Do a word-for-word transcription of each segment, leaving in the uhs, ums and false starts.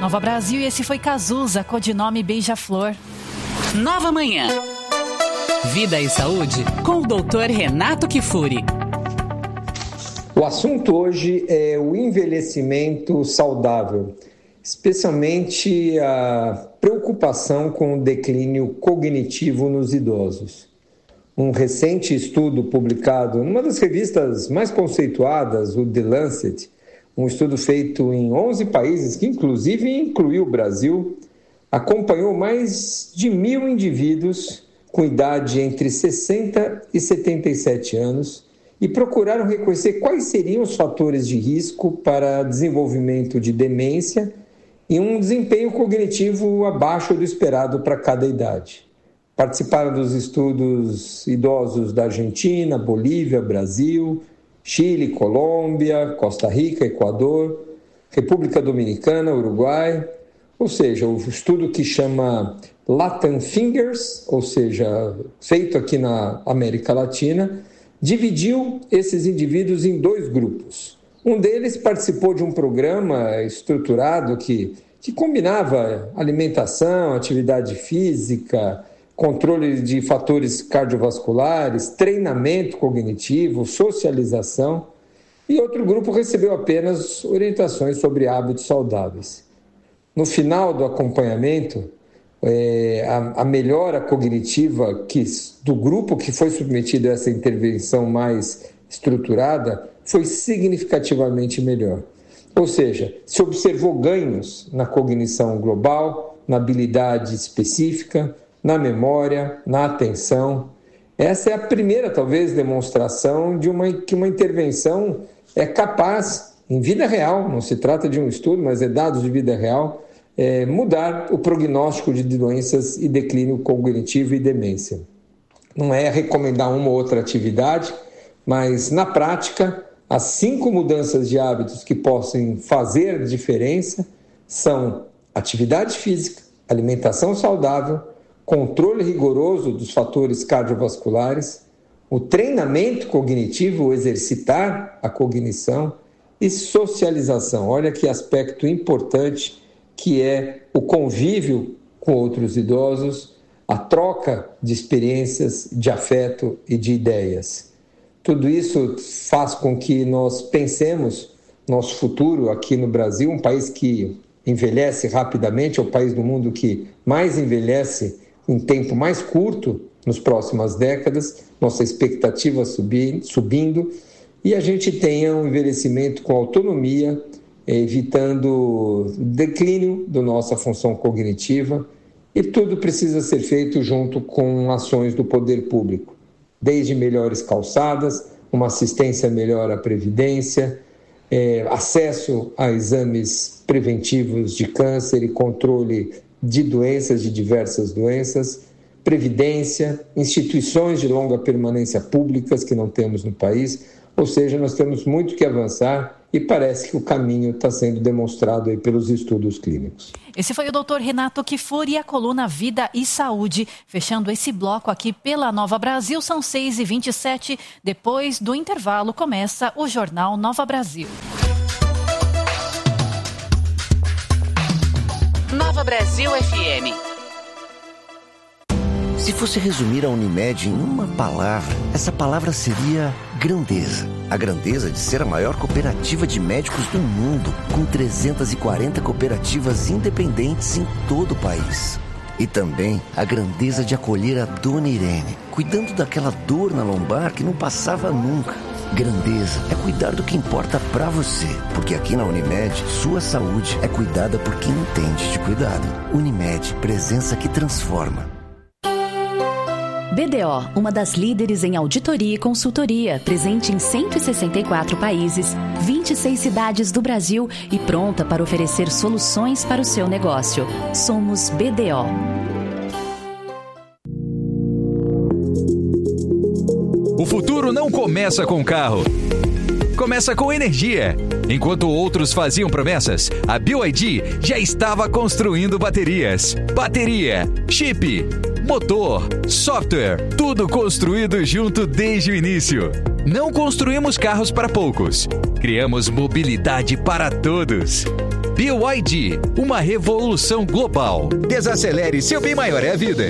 Nova Brasil, e esse foi Cazuza, codinome Beija-Flor. Nova Manhã. Vida e saúde com o doutor Renato Kifuri. O assunto hoje é o envelhecimento saudável, especialmente a preocupação com o declínio cognitivo nos idosos. Um recente estudo publicado numa das revistas mais conceituadas, o The Lancet, um estudo feito em onze países, que inclusive incluiu o Brasil, acompanhou mais de mil indivíduos com idade entre sessenta e setenta e sete anos e procuraram reconhecer quais seriam os fatores de risco para desenvolvimento de demência e um desempenho cognitivo abaixo do esperado para cada idade. Participaram dos estudos idosos da Argentina, Bolívia, Brasil, Chile, Colômbia, Costa Rica, Equador, República Dominicana, Uruguai, ou seja, o estudo que chama Latin Fingers, ou seja, feito aqui na América Latina, dividiu esses indivíduos em dois grupos. Um deles participou de um programa estruturado que, que combinava alimentação, atividade física, controle de fatores cardiovasculares, treinamento cognitivo, socialização, e outro grupo recebeu apenas orientações sobre hábitos saudáveis. No final do acompanhamento, é, a, a melhora cognitiva que, do grupo que foi submetido a essa intervenção mais estruturada foi significativamente melhor. Ou seja, se observou ganhos na cognição global, na habilidade específica, na memória, na atenção. Essa é a primeira, talvez, demonstração de uma, que uma intervenção é capaz, em vida real, não se trata de um estudo, mas é dados de vida real, é, mudar o prognóstico de doenças e declínio cognitivo e demência. Não é recomendar uma ou outra atividade, mas, na prática, as cinco mudanças de hábitos que possam fazer diferença são atividade física, alimentação saudável, controle rigoroso dos fatores cardiovasculares, o treinamento cognitivo, o exercitar a cognição e socialização. Olha que aspecto importante que é o convívio com outros idosos, a troca de experiências, de afeto e de ideias. Tudo isso faz com que nós pensemos nosso futuro aqui no Brasil, um país que envelhece rapidamente, é o país do mundo que mais envelhece em tempo mais curto nas próximas décadas, nossa expectativa subi, subindo, e a gente tenha um envelhecimento com autonomia, evitando o declínio da nossa função cognitiva, e tudo precisa ser feito junto com ações do poder público, desde melhores calçadas, uma assistência melhor à previdência, é, acesso a exames preventivos de câncer e controle de doenças, de diversas doenças, previdência, instituições de longa permanência públicas que não temos no país, ou seja, nós temos muito que avançar e parece que o caminho está sendo demonstrado aí pelos estudos clínicos. Esse foi o doutor Renato Kifuri e a coluna Vida e Saúde. Fechando esse bloco aqui pela Nova Brasil, são seis e vinte e sete. Depois do intervalo começa o Jornal Nova Brasil. Nova Brasil F M. Se fosse resumir a Unimed em uma palavra, essa palavra seria grandeza. A grandeza de ser a maior cooperativa de médicos do mundo, com trezentas e quarenta cooperativas independentes em todo o país. E também a grandeza de acolher a Dona Irene, cuidando daquela dor na lombar que não passava nunca. Grandeza é cuidar do que importa pra você, porque aqui na Unimed, sua saúde é cuidada por quem entende de cuidado. Unimed, presença que transforma. B D O, uma das líderes em auditoria e consultoria, presente em cento e sessenta e quatro países, vinte e seis cidades do Brasil e pronta para oferecer soluções para o seu negócio. Somos B D O. O futuro não começa com carro. Começa com energia. Enquanto outros faziam promessas, a B Y D já estava construindo baterias. Bateria, chip, motor, software, tudo construído junto desde o início. Não construímos carros para poucos. Criamos mobilidade para todos. B Y D, uma revolução global. Desacelere, seu bem maior é a vida.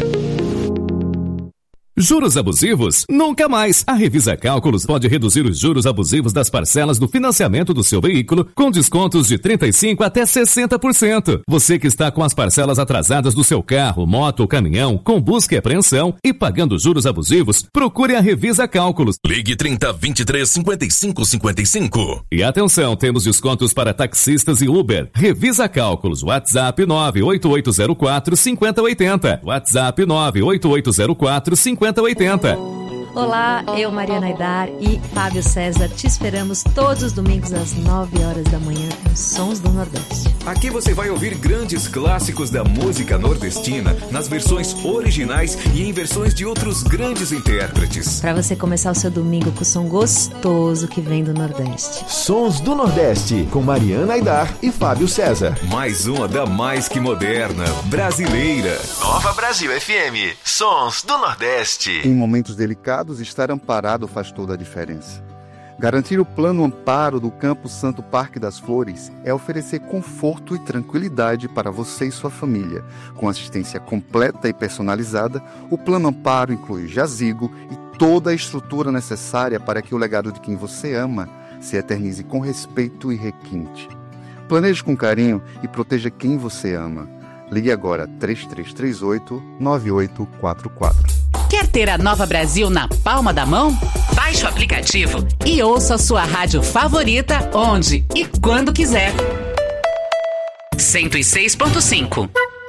Juros abusivos? Nunca mais! A Revisa Cálculos pode reduzir os juros abusivos das parcelas do financiamento do seu veículo com descontos de trinta e cinco por cento até sessenta por cento. Você que está com as parcelas atrasadas do seu carro, moto ou caminhão, com busca e apreensão e pagando juros abusivos, procure a Revisa Cálculos. Ligue trinta, vinte e três, cinquenta e cinco, cinquenta e cinco. E atenção, temos descontos para taxistas e Uber. Revisa Cálculos, WhatsApp nove oito oito zero quatro, cinco zero oito zero. WhatsApp nove oito oito zero quatro, cinco zero oitenta. Olá, eu, Mariana Aidar e Fábio César te esperamos todos os domingos às nove horas da manhã nos Sons do Nordeste. Aqui você vai ouvir grandes clássicos da música nordestina nas versões originais e em versões de outros grandes intérpretes. Para você começar o seu domingo com o som gostoso que vem do Nordeste. Sons do Nordeste, com Mariana Aidar e Fábio César. Mais uma da mais que moderna, brasileira. Nova Brasil F M, Sons do Nordeste. Em momentos delicados, estar amparado faz toda a diferença. Garantir o plano amparo do Campo Santo Parque das Flores é oferecer conforto e tranquilidade para você e sua família. Com assistência completa e personalizada, o plano amparo inclui jazigo e toda a estrutura necessária para que o legado de quem você ama se eternize com respeito e requinte. Planeje com carinho e proteja quem você ama. Ligue agora três três três oito, nove oito quatro quatro. Quer ter a Nova Brasil na palma da mão? Baixe o aplicativo e ouça a sua rádio favorita onde e quando quiser. cento e seis ponto cinco.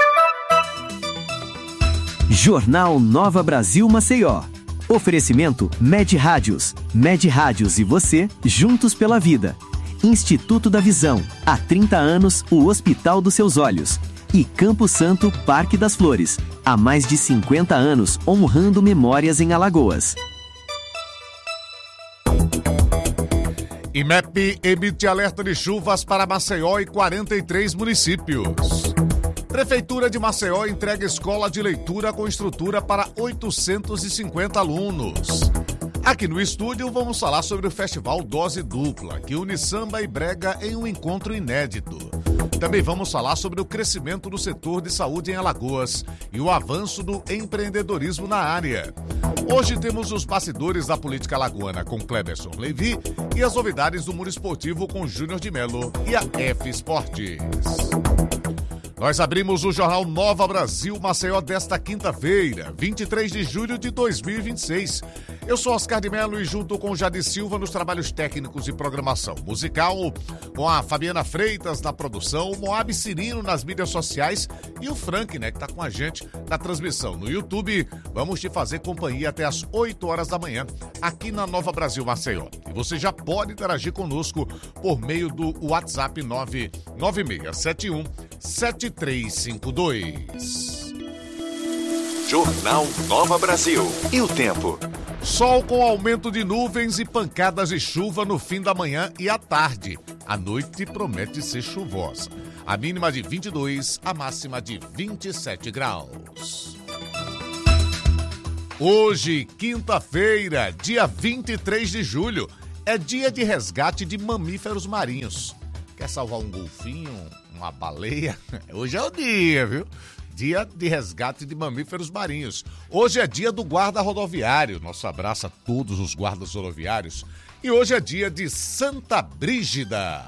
Jornal Nova Brasil Maceió. Oferecimento Med Rádios. Med Rádios e você, juntos pela vida. Instituto da Visão. Há trinta anos, o Hospital dos Seus Olhos. E Campo Santo, Parque das Flores. Há mais de cinquenta anos, honrando memórias em Alagoas. IMEP emite alerta de chuvas para Maceió e quarenta e três municípios. Prefeitura de Maceió entrega escola de leitura com estrutura para oitocentos e cinquenta alunos. Aqui no estúdio vamos falar sobre o Festival Dose Dupla, que une samba e brega em um encontro inédito. Também vamos falar sobre o crescimento do setor de saúde em Alagoas e o avanço do empreendedorismo na área. Hoje temos os bastidores da política alagoana com Cleberson Levi e as novidades do mundo esportivo com Júnior de Melo e a F Esportes. Nós abrimos o Jornal Nova Brasil Maceió desta quinta-feira, vinte e três de julho de dois mil e vinte e seis. Eu sou Oscar de Melo e junto com Jade Silva nos trabalhos técnicos e programação musical, com a Fabiana Freitas na produção, o Moab Cirino nas mídias sociais e o Frank, né, que tá com a gente na transmissão no YouTube. Vamos te fazer companhia até às oito horas da manhã aqui na Nova Brasil Maceió. E você já pode interagir conosco por meio do WhatsApp nove nove seis sete um sete três cinco dois. Jornal Nova Brasil. E o tempo? Sol com aumento de nuvens e pancadas de chuva no fim da manhã e à tarde. A noite promete ser chuvosa. A mínima de vinte e dois, a máxima de vinte e sete graus. Hoje, quinta-feira, dia vinte e três de julho, é dia de resgate de mamíferos marinhos. Quer salvar um golfinho, uma baleia? Hoje é o dia, viu? Dia de resgate de mamíferos marinhos. Hoje é dia do guarda rodoviário. Nosso abraço a todos os guardas rodoviários. E hoje é dia de Santa Brígida.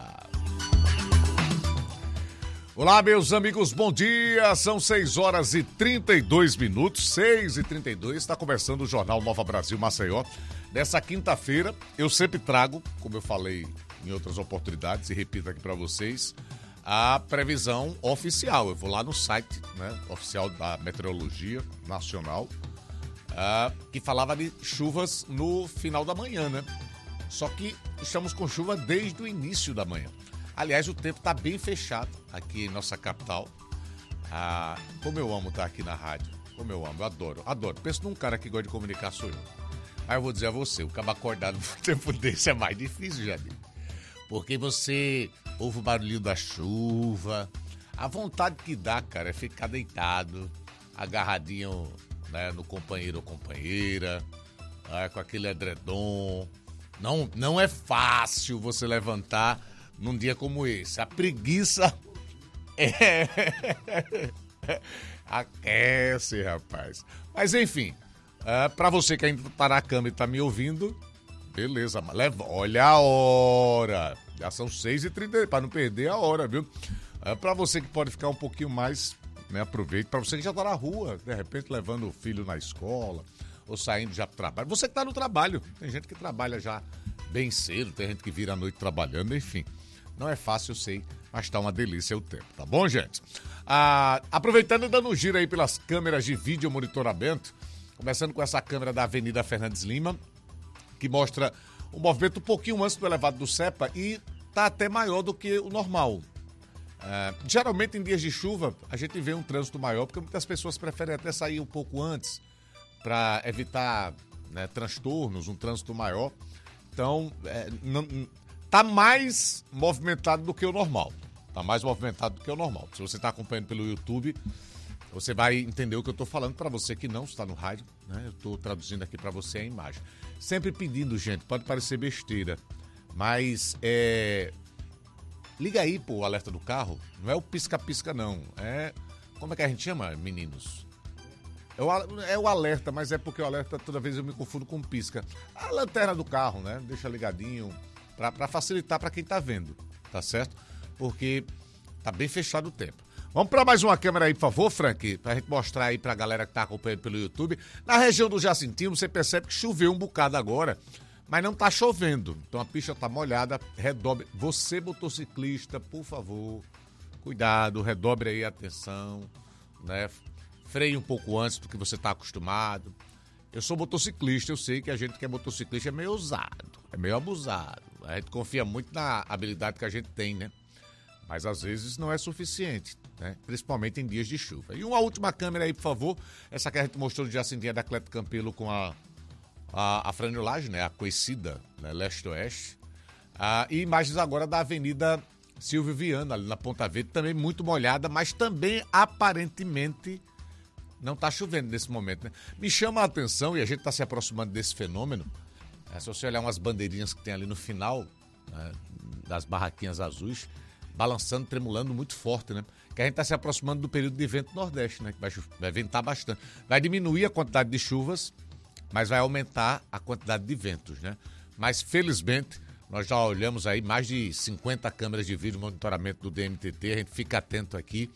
Olá, meus amigos, bom dia. São seis horas e trinta e dois minutos. seis e trinta e dois, está começando o Jornal Nova Brasil Maceió. Nessa quinta-feira, eu sempre trago, como eu falei em outras oportunidades, e repito aqui para vocês, a previsão oficial. Eu vou lá no site, né, oficial da Meteorologia Nacional, uh, que falava de chuvas no final da manhã, né? Só que estamos com chuva desde o início da manhã. Aliás, o tempo está bem fechado aqui em nossa capital. Ah, como eu amo estar aqui na rádio. Como eu amo, eu adoro, adoro. Penso num cara que gosta de comunicar, sou eu. Aí eu vou dizer a você, o cabo acordado no tempo desse é mais difícil, Jadir. Porque você ouve o barulhinho da chuva. A vontade que dá, cara, é ficar deitado, agarradinho, né, no companheiro ou companheira, né, com aquele edredom. Não, não é fácil você levantar num dia como esse. A preguiça É. Aquece, rapaz. Mas enfim, uh, pra você que ainda tá na cama e tá me ouvindo, beleza, mas leva, olha a hora. Já são seis e trinta, pra não perder a hora, viu? Uh, pra você que pode ficar um pouquinho mais, né, aproveite. Pra você que já tá na rua, de repente levando o filho na escola, ou saindo já pro trabalho. Você que tá no trabalho, tem gente que trabalha já bem cedo, tem gente que vira a noite trabalhando, enfim. Não é fácil, eu sei, mas tá uma delícia o tempo, tá bom, gente? Ah, aproveitando e dando um giro aí pelas câmeras de vídeo monitoramento, começando com essa câmera da Avenida Fernandes Lima, que mostra o movimento um pouquinho antes do elevado do Cepa e tá até maior do que o normal. Ah, geralmente em dias de chuva a gente vê um trânsito maior, porque muitas pessoas preferem até sair um pouco antes para evitar, né, transtornos, um trânsito maior. Então, é, não, tá mais movimentado do que o normal. Tá mais movimentado do que o normal. Se você está acompanhando pelo YouTube, você vai entender o que eu estou falando. Para você que não está no rádio, né? Eu estou traduzindo aqui para você a imagem. Sempre pedindo, gente, pode parecer besteira, mas é... liga aí, pô, o alerta do carro. Não é o pisca-pisca, não. É... Como é que a gente chama, meninos? É o, é o alerta, mas é porque o alerta toda vez eu me confundo com pisca. A lanterna do carro, né? Deixa ligadinho para facilitar para quem tá vendo, tá certo? Porque tá bem fechado o tempo. Vamos para mais uma câmera aí, por favor, Frank, pra gente mostrar aí pra galera que tá acompanhando pelo YouTube. Na região do Jacintinho, você percebe que choveu um bocado agora, mas não tá chovendo. Então a pista tá molhada, redobre. Você, motociclista, por favor, cuidado, redobre aí a atenção, né? Freie um pouco antes do que você tá acostumado. Eu sou motociclista, eu sei que a gente que é motociclista é meio ousado, é meio abusado. A gente confia muito na habilidade que a gente tem, né? Mas às vezes não é suficiente, né? Principalmente em dias de chuva. E uma última câmera aí, por favor. Essa que a gente mostrou de Jacintinha da Cleto Campelo com a, a, a franelagem, né? A conhecida, né? Leste-Oeste. Ah, e imagens agora da Avenida Silvio Viana, ali na Ponta Verde, também muito molhada, mas também aparentemente não está chovendo nesse momento, né? Me chama a atenção, e a gente está se aproximando desse fenômeno, é, se você olhar umas bandeirinhas que tem ali no final, né, das barraquinhas azuis, balançando, tremulando muito forte, né? Que a gente está se aproximando do período de vento nordeste, né? Que vai, vai ventar bastante. Vai diminuir a quantidade de chuvas, mas vai aumentar a quantidade de ventos, né? Mas, felizmente, nós já olhamos aí mais de cinquenta câmeras de vídeo monitoramento do D M T T, a gente fica atento aqui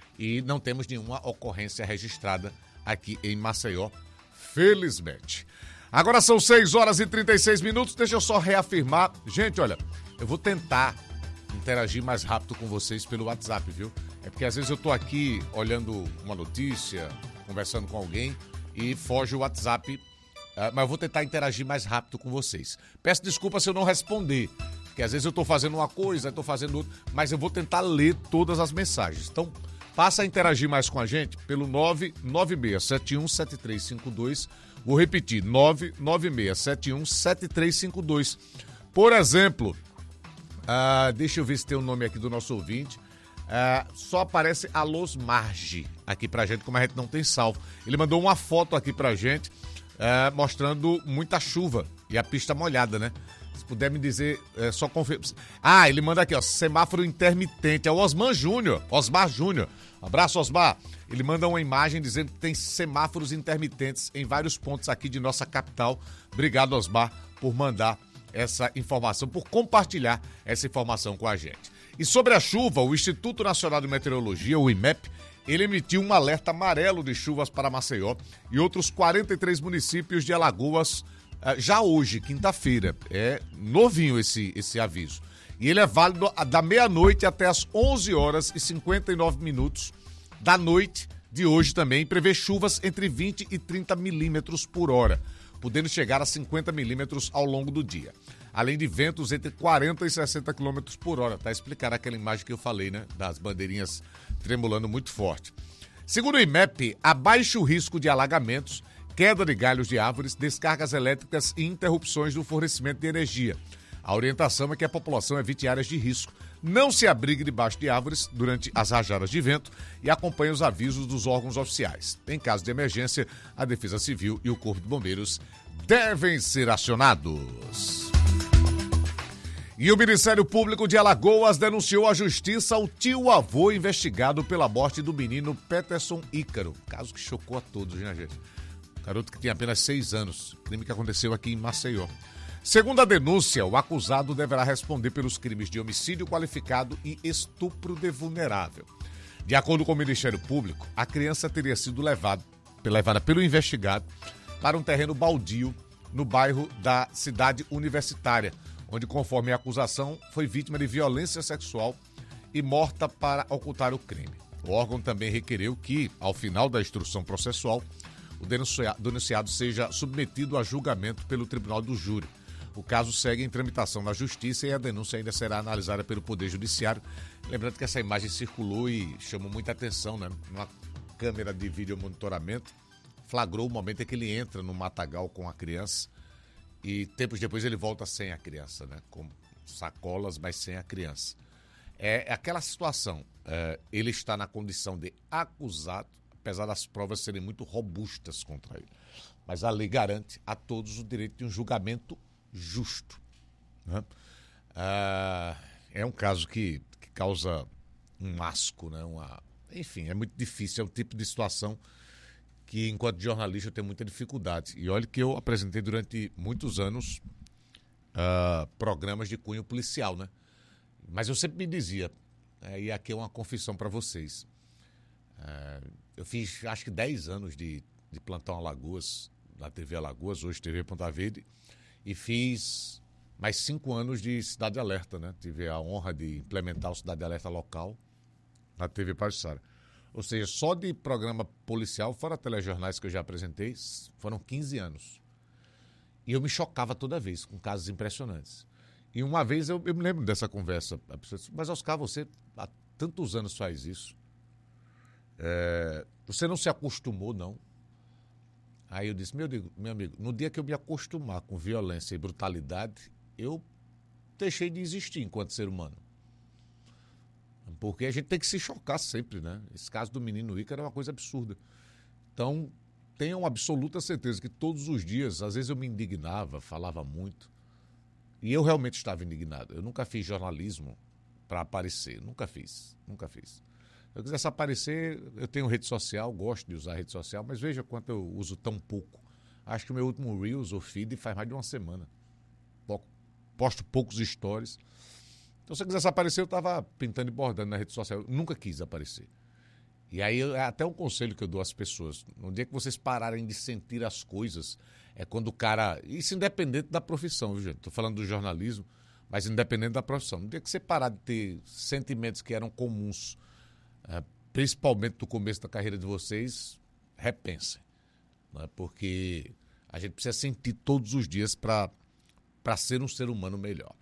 e não temos nenhuma ocorrência registrada aqui em Maceió, felizmente. Agora são seis horas e trinta e seis minutos, deixa eu só reafirmar. Gente, olha, eu vou tentar interagir mais rápido com vocês pelo WhatsApp, viu? É porque às vezes eu tô aqui olhando uma notícia, conversando com alguém e foge o WhatsApp, uh, mas eu vou tentar interagir mais rápido com vocês. Peço desculpa se eu não responder, porque às vezes eu tô fazendo uma coisa, eu tô fazendo outra, mas eu vou tentar ler todas as mensagens. Então, passa a interagir mais com a gente pelo nove nove seis sete um sete três cinco dois. Vou repetir, nove nove seis sete um sete três cinco dois. Por exemplo, uh, deixa eu ver se tem o nome aqui do nosso ouvinte. Uh, só aparece Alôs Marge aqui pra gente, como a gente não tem salvo. Ele mandou uma foto aqui pra gente, uh, mostrando muita chuva e a pista molhada, né? Se puder me dizer, é, só confirma. Ah, ele manda aqui, ó, semáforo intermitente. É o Osmar Júnior. Osmar Júnior. Abraço, Osmar. Ele manda uma imagem dizendo que tem semáforos intermitentes em vários pontos aqui de nossa capital. Obrigado, Osmar, por mandar essa informação, por compartilhar essa informação com a gente. E sobre a chuva, o Instituto Nacional de Meteorologia, o I M E P, ele emitiu um alerta amarelo de chuvas para Maceió e outros quarenta e três municípios de Alagoas já hoje, quinta-feira. É novinho esse, esse aviso. E ele é válido da meia-noite até as onze horas e cinquenta e nove minutos da noite de hoje também. Prevê chuvas entre vinte e trinta milímetros por hora, podendo chegar a cinquenta milímetros ao longo do dia. Além de ventos entre quarenta e sessenta quilômetros por hora. Tá explicando aquela imagem que eu falei, né? Das bandeirinhas tremulando muito forte. Segundo o I M E P, há baixo risco de alagamentos, queda de galhos de árvores, descargas elétricas e interrupções do fornecimento de energia. A orientação é que a população evite áreas de risco, não se abrigue debaixo de árvores durante as rajadas de vento e acompanhe os avisos dos órgãos oficiais. Em caso de emergência, a Defesa Civil e o Corpo de Bombeiros devem ser acionados. E o Ministério Público de Alagoas denunciou à justiça o tio-avô investigado pela morte do menino Peterson Ícaro. Caso que chocou a todos, né, gente? Garoto que tinha apenas seis anos. Crime que aconteceu aqui em Maceió. Segundo a denúncia, o acusado deverá responder pelos crimes de homicídio qualificado e estupro de vulnerável. De acordo com o Ministério Público, a criança teria sido levada, levada pelo investigado para um terreno baldio no bairro da Cidade Universitária, onde, conforme a acusação, foi vítima de violência sexual e morta para ocultar o crime. O órgão também requereu que, ao final da instrução processual, o denunciado seja submetido a julgamento pelo Tribunal do Júri. O caso segue em tramitação na Justiça e a denúncia ainda será analisada pelo Poder Judiciário. Lembrando que essa imagem circulou e chamou muita atenção, né? Uma câmera de vídeo monitoramento flagrou o momento em que ele entra no matagal com a criança e tempos depois ele volta sem a criança, né? Com sacolas, mas sem a criança. É aquela situação, é, ele está na condição de acusado, apesar das provas serem muito robustas contra ele. Mas a lei garante a todos o direito de um julgamento justo. Né? Ah, é um caso que, que causa um asco, né? Uma, enfim, é muito difícil, é um tipo de situação que, enquanto jornalista, eu tenho muita dificuldade. E olha que eu apresentei durante muitos anos uh, programas de cunho policial, né? Mas eu sempre me dizia, é, e aqui é uma confissão para vocês, uh, eu fiz acho que dez anos de, de Plantão Alagoas, na T V Alagoas, hoje T V Ponta Verde, e fiz mais cinco anos de Cidade Alerta, né? Tive a honra de implementar o Cidade Alerta local na T V Pajuçara. Ou seja, só de programa policial, fora telejornais que eu já apresentei, foram quinze anos. E eu me chocava toda vez com casos impressionantes. E uma vez eu, eu me lembro dessa conversa. A pessoa disse, mas Oscar, você há tantos anos faz isso. É, você não se acostumou, não? Aí eu disse, meu, meu amigo, no dia que eu me acostumar com violência e brutalidade, eu deixei de existir enquanto ser humano. Porque a gente tem que se chocar sempre, né? Esse caso do menino Ícaro é uma coisa absurda. Então, tenham absoluta certeza que todos os dias, às vezes eu me indignava, falava muito. E eu realmente estava indignado. Eu nunca fiz jornalismo para aparecer. Nunca fiz. Nunca fiz. Se eu quisesse aparecer, eu tenho rede social, gosto de usar rede social, mas veja quanto eu uso tão pouco. Acho que o meu último Reels ou feed faz mais de uma semana. Posto poucos stories. Então, se eu quisesse aparecer, eu estava pintando e bordando na rede social. Eu nunca quis aparecer. E aí, é até um conselho que eu dou às pessoas. No dia que vocês pararem de sentir as coisas, é quando o cara... Isso independente da profissão, viu, gente? Estou falando do jornalismo, mas independente da profissão. No dia que você parar de ter sentimentos que eram comuns, é, principalmente no começo da carreira de vocês, repensem. Né? Porque a gente precisa sentir todos os dias para para ser um ser humano melhor.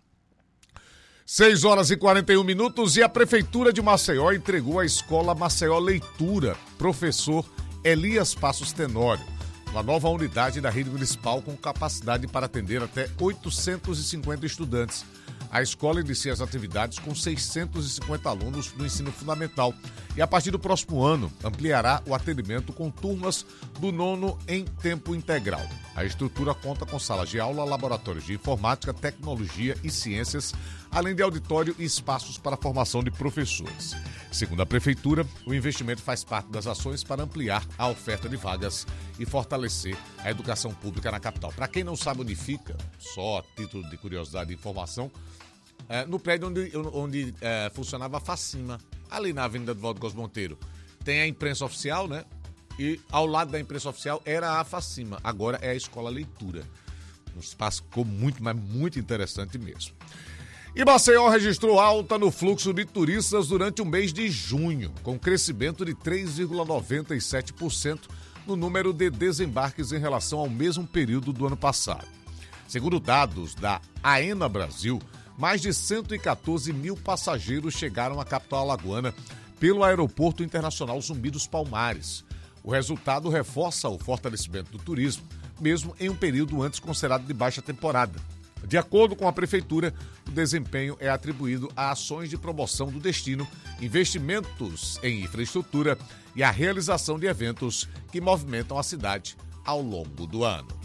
seis horas e quarenta e um minutos e a Prefeitura de Maceió entregou à Escola Maceió Leitura, professor Elias Passos Tenório, uma nova unidade da rede municipal com capacidade para atender até oitocentos e cinquenta estudantes. A escola inicia as atividades com seiscentos e cinquenta alunos no ensino fundamental e, a partir do próximo ano, ampliará o atendimento com turmas do nono em tempo integral. A estrutura conta com salas de aula, laboratórios de informática, tecnologia e ciências, além de auditório e espaços para a formação de professores. Segundo a Prefeitura, o investimento faz parte das ações para ampliar a oferta de vagas e fortalecer a educação pública na capital. Para quem não sabe onde fica, só a título de curiosidade e informação, é, no prédio onde, onde é, funcionava a Facima, ali na Avenida do Valdo Cos Monteiro, tem a imprensa oficial, né? E ao lado da imprensa oficial era a Facima, agora é a Escola Leitura. Um espaço ficou muito, mas muito interessante mesmo. E Maceió registrou alta no fluxo de turistas durante o mês de junho, com crescimento de três vírgula noventa e sete por cento no número de desembarques em relação ao mesmo período do ano passado. Segundo dados da AENA Brasil, mais de cento e quatorze mil passageiros chegaram à capital alagoana pelo Aeroporto Internacional Zumbi dos Palmares. O resultado reforça o fortalecimento do turismo, mesmo em um período antes considerado de baixa temporada. De acordo com a Prefeitura, o desempenho é atribuído a ações de promoção do destino, investimentos em infraestrutura e a realização de eventos que movimentam a cidade ao longo do ano.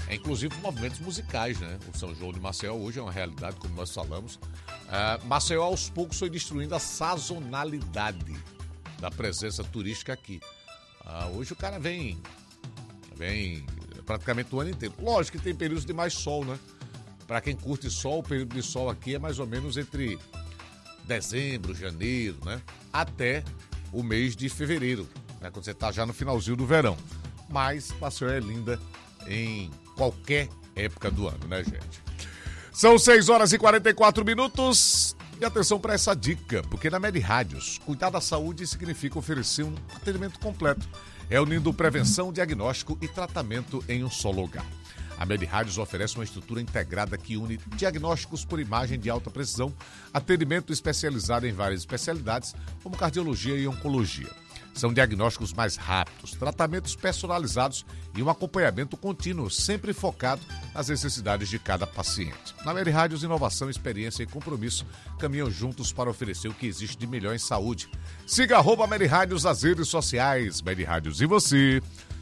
é, inclusive movimentos musicais, né? O São João de Maceió hoje é uma realidade, como nós falamos. É, Maceió, aos poucos, foi destruindo a sazonalidade da presença turística aqui. Ah, hoje o cara vem, vem praticamente o ano inteiro. Lógico que tem períodos de mais sol, né? Para quem curte sol, o período de sol aqui é mais ou menos entre dezembro, janeiro, né? Até o mês de fevereiro, né? Quando você está já no finalzinho do verão. Mas Maceió é linda em qualquer época do ano, né, gente? São seis horas e quarenta e quatro minutos. E atenção para essa dica, porque na Med Rádios, cuidar da saúde significa oferecer um atendimento completo, reunindo prevenção, diagnóstico e tratamento em um só lugar. A Med Rádios oferece uma estrutura integrada que une diagnósticos por imagem de alta precisão, atendimento especializado em várias especialidades, como cardiologia e oncologia. São diagnósticos mais rápidos, tratamentos personalizados e um acompanhamento contínuo, sempre focado nas necessidades de cada paciente. Na Med Rádios, inovação, experiência e compromisso caminham juntos para oferecer o que existe de melhor em saúde. Siga arroba Med Rádios nas redes sociais. Med Rádios e você,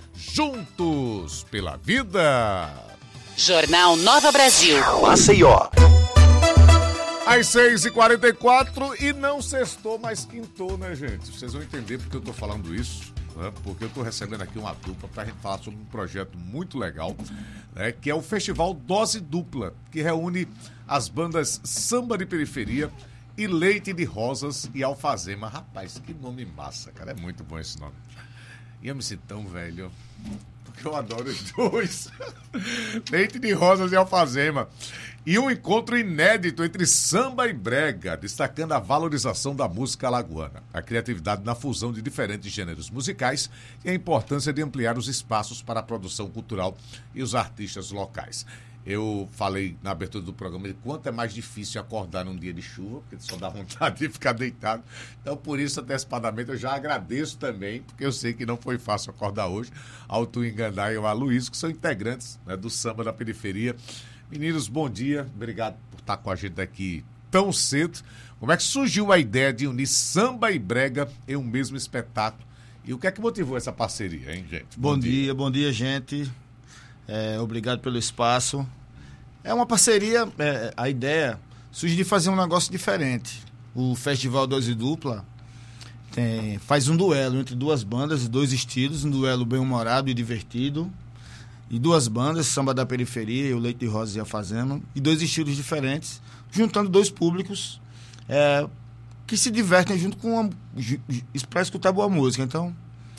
juntos pela vida. Jornal Nova Brasil. Maceió. Às seis e quarenta e quatro e não sextou, mas quintou, né, gente? Vocês vão entender porque eu tô falando isso, né? Porque eu tô recebendo aqui uma dupla pra gente falar sobre um projeto muito legal, né? Que é o Festival Dose Dupla, que reúne as bandas Samba de Periferia e Leite de Rosas e Alfazema. Rapaz, que nome massa, cara. É muito bom esse nome. E eu me sinto tão velho, porque eu adoro os dois. Leite de Rosas e Alfazema. E um encontro inédito entre samba e brega, destacando a valorização da música alagoana, a criatividade na fusão de diferentes gêneros musicais e a importância de ampliar os espaços para a produção cultural e os artistas locais. Eu falei na abertura do programa de quanto é mais difícil acordar num dia de chuva, porque só dá vontade de ficar deitado. Então, por isso, antecipadamente, eu já agradeço também, porque eu sei que não foi fácil acordar hoje, ao Tu Enganar e ao Aloysio, que são integrantes, né, do Samba da Periferia. Meninos, bom dia. Obrigado por estar com a gente aqui tão cedo. Como é que surgiu a ideia de unir samba e brega em um mesmo espetáculo? E o que é que motivou essa parceria, hein, gente? Bom, bom dia. dia, bom dia, gente. É, obrigado pelo espaço. É uma parceria, é, a ideia surge de fazer um negócio diferente. O Festival Dose Dupla tem, faz um duelo entre duas bandas, dois estilos, um duelo bem-humorado e divertido. E duas bandas, Samba da Periferia, o Leite de Rosas e a Fazenda, e dois estilos diferentes, juntando dois públicos é, que se divertem junto com uma, para escutar boa música. Então,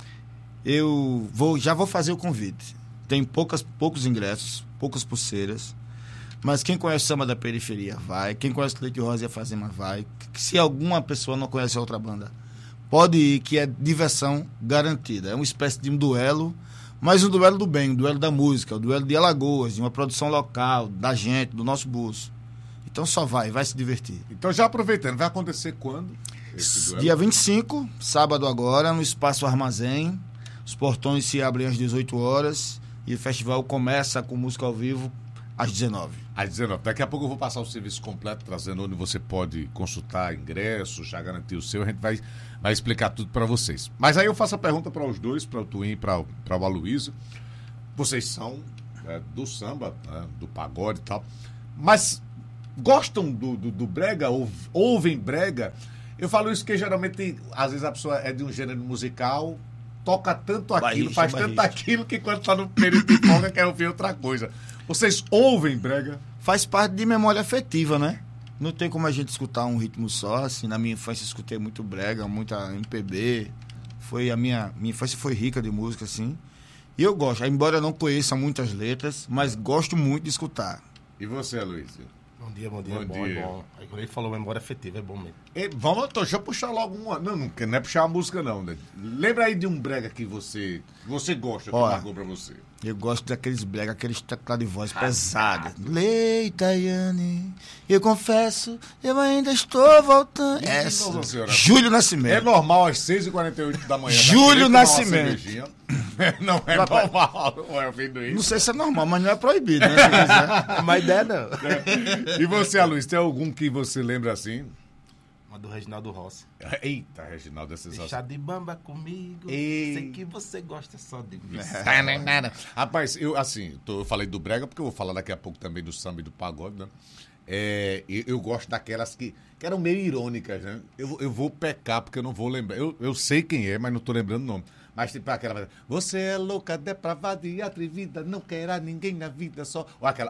eu vou, já vou fazer o convite. Tem poucas, poucos ingressos, poucas pulseiras, mas quem conhece Samba da Periferia vai, quem conhece o Leite de Rosas e a Fazenda vai. Se alguma pessoa não conhece a outra banda, pode ir, que é diversão garantida. É uma espécie de um duelo, mas um duelo do bem, um duelo da música, um duelo de Alagoas, de uma produção local, da gente, do nosso bolso. Então só vai, vai se divertir. Então já aproveitando, vai acontecer quando? Esse duelo? Dia vinte e cinco, sábado agora, no Espaço Armazém. Os portões se abrem às dezoito horas e o festival começa com música ao vivo às dezenove. Às dezenove. Daqui a pouco eu vou passar o serviço completo, trazendo onde você pode consultar ingressos, já garantir o seu. A gente vai, vai explicar tudo para vocês. Mas aí eu faço a pergunta para os dois, para o Twin e para o Aloysio. Vocês são é, do samba, né, do pagode e tal, mas gostam do, do, do brega, ou, ouvem brega? Eu falo isso porque geralmente, às vezes a pessoa é de um gênero musical, toca tanto aquilo, barricha, faz barricha. tanto aquilo, que quando está no período de folga quer ouvir outra coisa. Vocês ouvem brega? Faz parte de memória afetiva, né? Não tem como a gente escutar um ritmo só, assim. Na minha infância eu escutei muito brega, muita M P B. Foi a minha, minha infância foi rica de música, assim. E eu gosto, embora eu não conheça muitas letras, mas gosto muito de escutar. E você, Aloysio? Bom dia, bom dia, bom é bom, dia. é bom. Aí quando ele falou memória afetiva, é bom mesmo. E, vamos, então, deixa eu puxar logo uma. Não, não, não é puxar a música, não, né? Lembra aí de um brega que você, que você gosta, que marcou pra você. Eu gosto daqueles brega, aqueles teclados de voz pesados. Leitaiane, eu confesso, eu ainda estou voltando. Essa, Júlio Nascimento. É normal às seis e quarenta e oito da manhã. Júlio Nascimento. Não é normal, não é ouvindo isso. Não sei se é normal, mas não é proibido, né? Se quiser. Mas ideia não. É. E você, Aloysio, tem algum que você lembra assim? Uma do Reginaldo Rossi. Eita, Reginaldo, é sensacional. Deixa de bamba comigo. Ei. Sei que você gosta só de mim. Rapaz, eu assim, tô, eu falei do brega, porque eu vou falar daqui a pouco também do samba e do pagode, né? É, eu, eu gosto daquelas que, que eram meio irônicas, né? Eu, eu vou pecar, porque eu não vou lembrar. Eu, eu sei quem é, mas não tô lembrando o nome. Mas tipo aquela, você é louca, depravada e atrevida, não quer a ninguém na vida só. Ou aquela,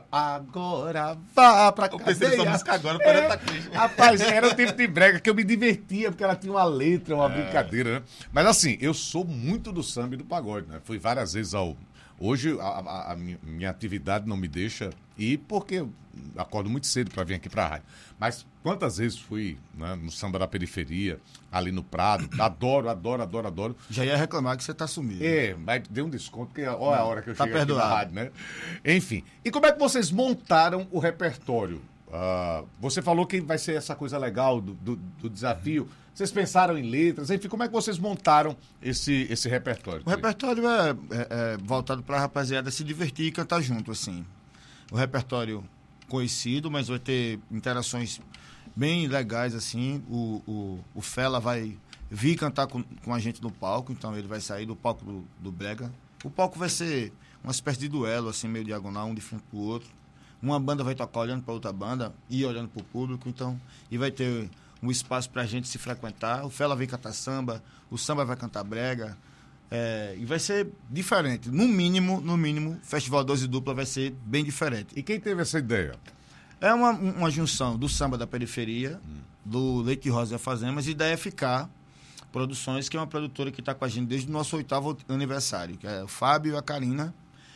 agora vá pra cadeia. Eu pensei nessa música agora, por é, rapaz, era o tipo de brega que eu me divertia, porque ela tinha uma letra, uma é. brincadeira, né? Mas assim, eu sou muito do samba e do pagode, né? Fui várias vezes ao... Hoje a, a, a minha atividade não me deixa ir, porque eu acordo muito cedo para vir aqui para a rádio. Mas quantas vezes fui, né, no samba da periferia, ali no Prado, adoro, adoro, adoro, adoro. Já ia reclamar que você tá sumido. É, mas deu um desconto, porque olha a hora que eu tá cheguei aqui na rádio, né? Enfim, e como é que vocês montaram o repertório? Uh, você falou que vai ser essa coisa legal do, do, do desafio. Vocês pensaram em letras, enfim, como é que vocês montaram esse, esse repertório? O repertório é, é, é voltado para a rapaziada se divertir e cantar junto, assim. O repertório conhecido, mas vai ter interações bem legais, assim. O, o, o Fela vai vir cantar com, com a gente no palco, então ele vai sair do palco do, do brega. O palco vai ser uma espécie de duelo, assim, meio diagonal, um de frente pro outro. Uma banda vai tocar olhando para outra banda e olhando para o público, então, e vai ter um espaço para a gente se frequentar. O Fela vem cantar samba, o samba vai cantar brega, é, e vai ser diferente. No mínimo, no mínimo, Festival doze Dupla vai ser bem diferente. E quem teve essa ideia? É uma, uma junção do samba da periferia, hum. do Leite Rosa e Afazemas e da F K Produções, que é uma produtora que está com a gente desde o nosso oitavo aniversário, que é o Fábio e a Karina,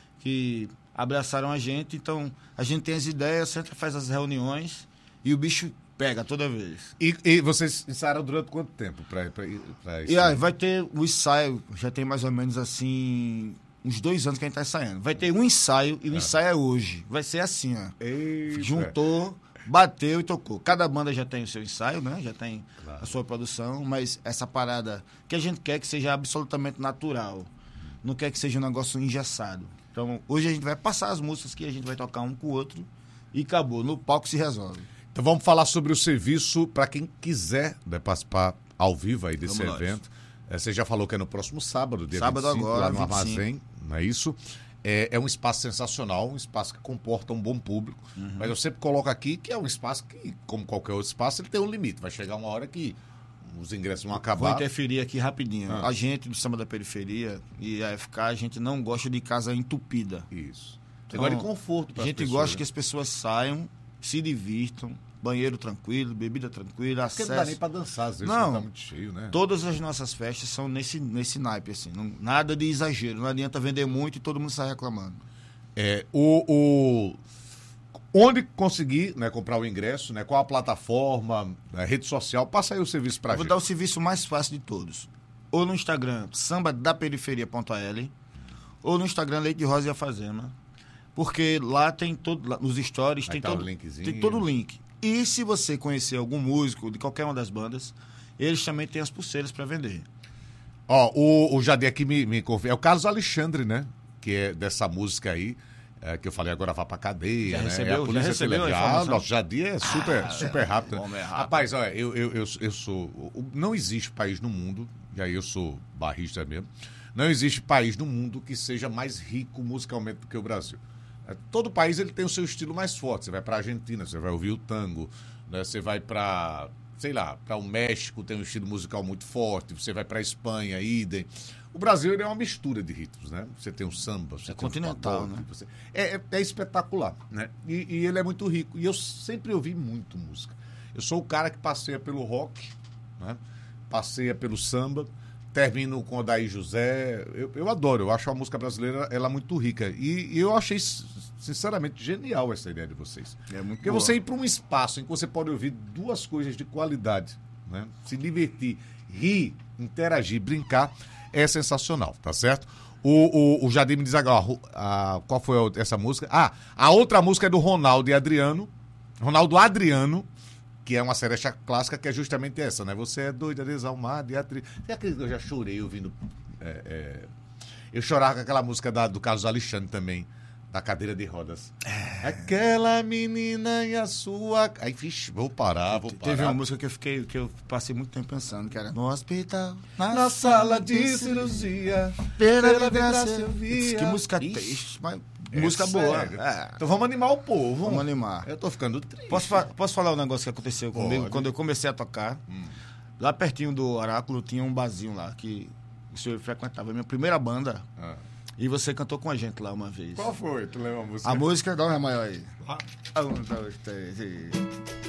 que abraçaram a gente. Então, a gente tem as ideias, sempre faz as reuniões e o bicho pega toda vez. E, e vocês ensaiaram durante quanto tempo para isso? E aí, vai ter o ensaio, já tem mais ou menos assim, uns dois anos que a gente tá ensaiando. Vai ter um ensaio e o é. ensaio é hoje. Vai ser assim, ó. Eita. Juntou, bateu e tocou. Cada banda já tem o seu ensaio, né? Já tem claro. a sua produção, mas essa parada que a gente quer que seja absolutamente natural. Não quer que seja um negócio engessado. Então, hoje a gente vai passar as músicas que a gente vai tocar um com o outro e acabou. No palco se resolve. Então vamos falar sobre o serviço para quem quiser, né, participar ao vivo aí desse vamos evento. É, você já falou que é no próximo sábado, dia sábado vinte e cinco, agora, lá no vinte e cinco. Armazém, não é isso? É, é um espaço sensacional, um espaço que comporta um bom público. Uhum. Mas eu sempre coloco aqui que é um espaço que, como qualquer outro espaço, ele tem um limite. Vai chegar uma hora que os ingressos vão acabar. Vou interferir aqui rapidinho. Ah. A gente do Samba da Periferia e a F K, a gente não gosta de casa entupida. Isso. Você então, gosta de conforto para a gente pessoas, gosta né? que as pessoas saiam, se divirtam, banheiro tranquilo, bebida tranquila, acesso... Porque não dá nem para dançar, às vezes não, tá muito cheio, né? Todas as nossas festas são nesse, nesse naipe, assim. Não, nada de exagero. Não adianta vender muito e todo mundo sai reclamando. É, o... o... Onde conseguir, né, comprar o ingresso, né? Qual a plataforma, a rede social? Passa aí o serviço pra Eu gente. Vou dar o serviço mais fácil de todos. Ou no Instagram, samba da periferia ponto a l, ou no Instagram, Leite Rosa e Afazema. Porque lá tem todo, lá, nos stories tem, tá todo, tem todo o link. E se você conhecer algum músico de qualquer uma das bandas, eles também têm as pulseiras para vender. Ó, o, o Jadir aqui me, me confirma. É o Carlos Alexandre, né? Que é dessa música aí. É, que eu falei agora vá pra cadeia, já né? Recebeu, é a polícia já recebeu ah, nosso Jadir é super, ah, super rápido. É, é rápido. Rapaz, olha, eu, eu, eu, eu sou... Não existe país no mundo, e aí eu sou barrista mesmo, não existe país no mundo que seja mais rico musicalmente do que o Brasil. É, todo país ele tem o seu estilo mais forte. Você vai pra Argentina, você vai ouvir o tango, né? Você vai pra... sei lá, para o México tem um estilo musical muito forte, você vai para a Espanha, idem. O Brasil ele é uma mistura de ritmos, né? Você tem o samba, você é tem continental, o pagode, né? Você... É, é, é espetacular, né? E, e ele é muito rico. E eu sempre ouvi muito música. Eu sou o cara que passeia pelo rock, né? Passeia pelo samba, termino com Odair José. Eu, eu adoro, eu acho a música brasileira ela muito rica. E, e eu achei, sinceramente, genial essa ideia de vocês. É muito Porque boa. Você ir para um espaço em que você pode ouvir duas coisas de qualidade, né? Se divertir, rir, interagir, brincar, é sensacional, tá certo? O, o, o Jadir me diz agora, a, qual foi a, essa música? Ah, a outra música é do Ronaldo e Adriano, Ronaldo Adriano, que é uma seresta clássica, que é justamente essa, né? Você é doida, desalmada e atriz. Você acredita que eu já chorei ouvindo... É, é... Eu chorava com aquela música da, do Carlos Alexandre também, Da cadeira de rodas. É. Aquela menina e a sua... Aí, vixe, vou parar, vou parar. Teve uma música que eu fiquei, que eu passei muito tempo pensando, que era no hospital, na, na sala de cirurgia, pela vibração eu via. Que música triste, mas é música boa. É. Então vamos animar o povo. Vamos animar. Eu tô ficando triste. Posso, fa posso falar um negócio que aconteceu comigo? Pode. Quando eu comecei a tocar, hum. lá pertinho do Oráculo tinha um barzinho lá, que o senhor frequentava. A minha primeira banda... Ah. E você cantou com a gente lá uma vez. Qual foi? Tu lembra a música? A música, dá uma maior aí. Ah. Um, dois, três e...